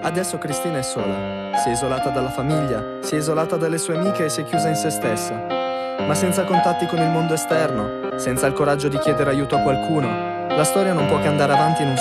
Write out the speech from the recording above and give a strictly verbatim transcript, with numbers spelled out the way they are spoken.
Adesso Cristina è sola, si è isolata dalla famiglia, si è isolata dalle sue amiche e si è chiusa in se stessa. Ma senza contatti con il mondo esterno, senza il coraggio di chiedere aiuto a qualcuno, la storia non può che andare avanti in un